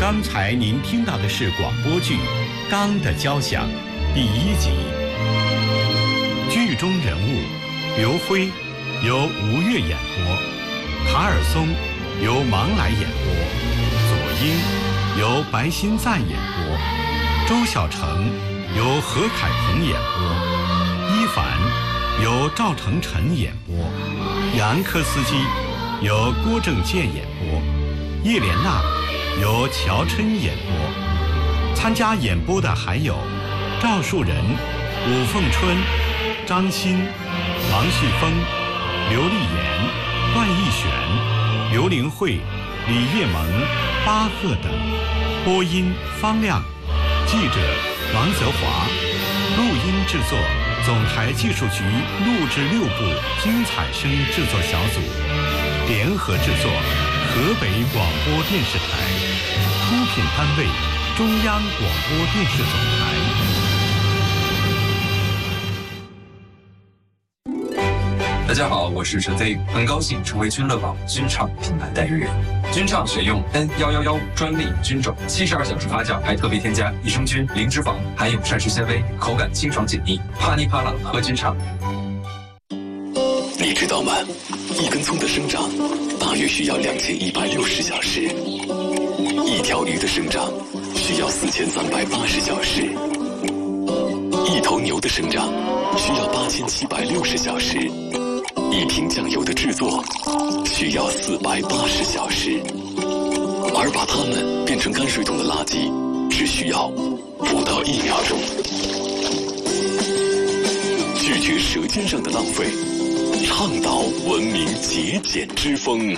刚才您听到的是广播剧《刚的交响》第1集。剧中人物刘辉由吴越演播，卡尔松由芒来演播，左英由白新赞演播，周小成由何凯鹏演播，伊凡由赵成晨演播，杨科斯基由郭正健演播，叶莲娜由乔琛演播。参加演播的还有赵树人、武凤春、张欣、王旭峰、刘丽妍、段奕璇、刘玲慧、李叶萌、巴赫等。播音方亮，记者王泽华，录音制作总台技术局录制6部精彩声制作小组，联合制作河北广播电视台，出品单位中央广播电视总台。大家好，我是陈飞，很高兴成为君乐宝军畅品牌代言人。军畅选用 N111专利菌种，72小时发酵，还特别添加益生菌、零脂肪，含有膳食纤维，口感清爽解腻，啪哩啪啦喝军畅。 你知道吗？一根葱的生长大约需要2160小时，一条鱼的生长需要4380小时，一头牛的生长需要8760小时，一瓶酱油的制作需要480小时，而把它们变成泔水桶的垃圾只需要不到1秒钟。拒绝舌尖上的浪费，倡导文明节俭之风。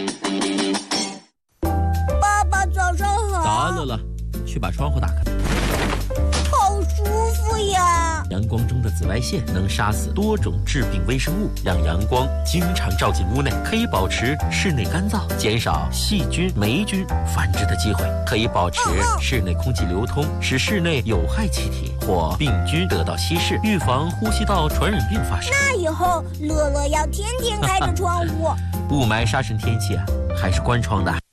爸爸早上好。 早安，乐乐，去把窗户打开。 好舒服呀！ 阳光中的紫外线能杀死多种致病微生物，让阳光经常照进屋内，可以保持室内干燥，减少细菌、霉菌繁殖的机会，可以保持室内空气流通，使室内有害气体或病菌得到稀释，预防呼吸道传染病发生。 那以后乐乐要天天开着窗户。 雾霾沙尘天气还是关窗的。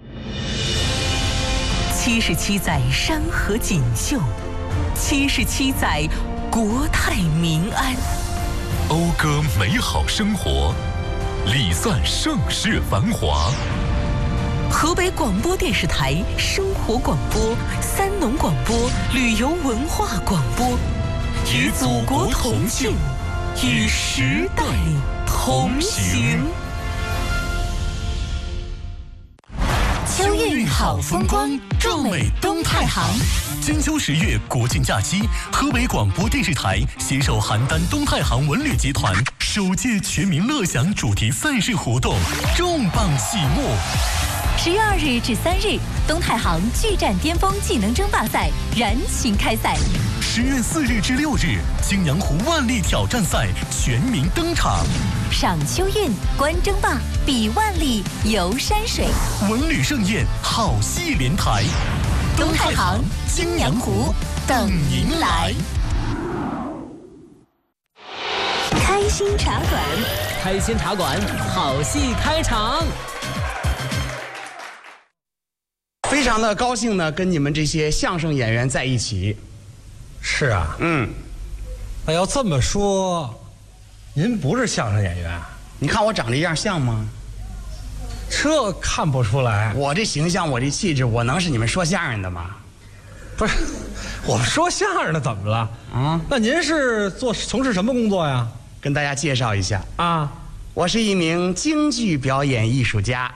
77载山河锦绣，77载国泰民安， 讴歌美好生活，礼赞盛世繁华。 河北广播电视台生活广播、三农广播、旅游文化广播，与祖国同庆，与时代同行。 秋韵好风光，壮美东太行。金秋10月国庆假期，河北广播电视台携手邯郸东太行文旅集团首届全民乐享主题赛事活动重磅启幕。 10月2日至3日，东太行巨战巅峰技能争霸赛燃情开赛。 10月4日至6日，青阳湖万历挑战赛全民登场。 赏秋韵，观争霸，比万历，游山水， 文旅盛宴，好戏连台。 东太行、青阳湖等您来。 开心茶馆， 开心茶馆，好戏开场。 非常的高兴呢，跟你们这些相声演员在一起。 是啊，那要这么说，您不是相声演员？ 你看我长这样像吗？ 这看不出来。 我这形象，我这气质，我能是你们说相声的吗？ 不是，我们说相声的怎么了？啊？那您是从事什么工作呀？ 跟大家介绍一下啊， 我是一名京剧表演艺术家。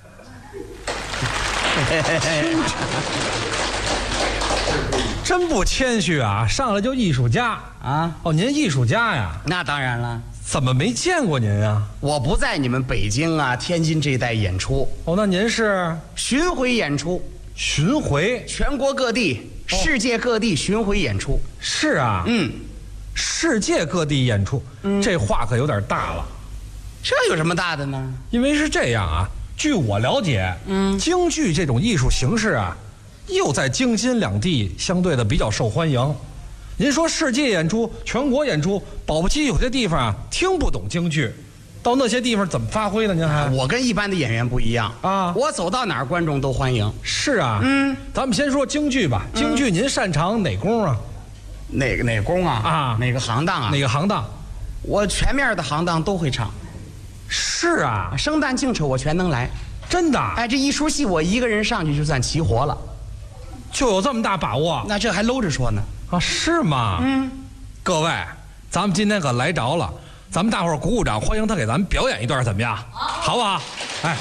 真不谦虚啊！上来就艺术家啊！哦，您艺术家呀？ 那当然了。 怎么没见过您啊？ 我不在你们北京啊、天津这一带演出。 哦，那您是巡回演出？ 巡回， 全国各地、世界各地巡回演出。 是啊，世界各地演出，这话可有点大了。 这有什么大的呢？ 因为是这样啊，据我了解，京剧这种艺术形式啊，又在京津两地相对的比较受欢迎。您说世界演出、全国演出，保不齐有些地方啊听不懂京剧， 到那些地方怎么发挥呢？您还？ 我跟一般的演员不一样啊， 我走到哪儿观众都欢迎。 是啊，咱们先说京剧吧。京剧您擅长哪功啊？ 哪个功啊？ 啊， 哪个行当啊？ 哪个行当？ 我全面的行当都会唱。 是啊， 生旦净丑我全能来。 真的？ 哎，这一出戏我一个人上去就算齐活了。 就有这么大把握？ 那这还搂着说呢。 啊，是吗？各位，咱们今天可来着了，咱们大伙儿鼓鼓掌，欢迎他给咱们表演一段，怎么样？好不好？哎，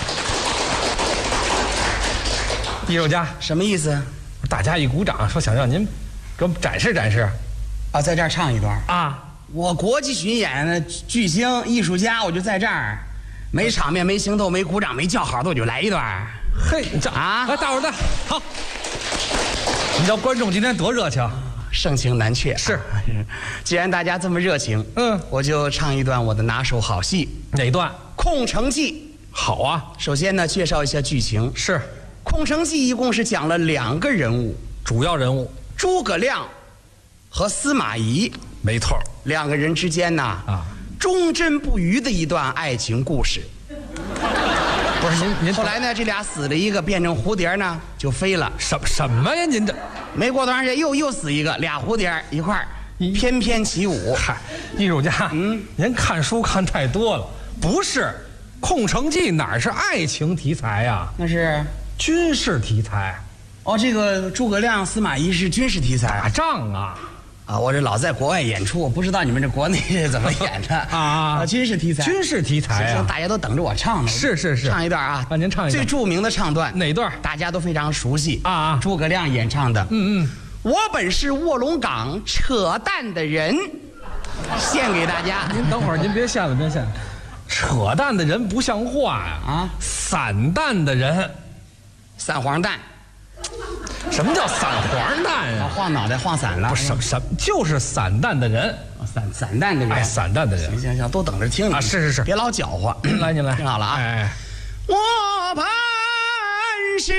艺术家什么意思？ 大家一鼓掌，说想让您给我们展示展示。 啊，在这儿唱一段啊！ 我国际巡演的巨星艺术家，我就在这儿，没场面、没行头、没鼓掌、没叫好的，我就来一段。 嘿，你这啊，来，大伙儿的好。你知道观众今天多热情， 盛情难却。 是， 既然大家这么热情，我就唱一段我的拿手好戏。 哪段？ 《空城计》。 好啊。 首先呢，介绍一下剧情。 是，《 空城计》一共是讲了2个人物， 主要人物诸葛亮和司马懿。 没错 ，2个人之间呢，忠贞不渝的一段爱情故事。 不是您后来呢，这俩死了一个，变成蝴蝶呢就飞了。 什么呀？您这没过多长时间又死一个，俩蝴蝶一块儿翩翩起舞。 嗨，艺术家，您看书看太多了。不是，《空城计》哪是爱情题材呀？ 那是军事题材。 哦，这个诸葛亮、司马懿是军事题材， 打仗啊。 啊，我这老在国外演出，我不知道你们这国内是怎么演的啊。军事题材， 军事题材啊！ 大家都等着我唱呢。 是， 唱一段啊！ 您唱一段最著名的唱段哪段？ 大家都非常熟悉啊！ 诸葛亮演唱的。我本是卧龙岗扯淡的人，献给大家。 您等会儿，您别献了，别献了。扯淡的人不像话呀！啊，散淡的人， 散黄蛋。 什么叫散黄蛋呀？ 晃脑袋晃散了。 不是什么，就是散淡的人， 散淡的人。 哎，散淡的人。 行，都等着听你啊！是， 别老搅和。 您来， 听好了啊！ 哎， 我本是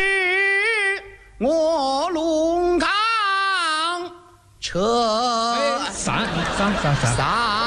卧龙岗扯散。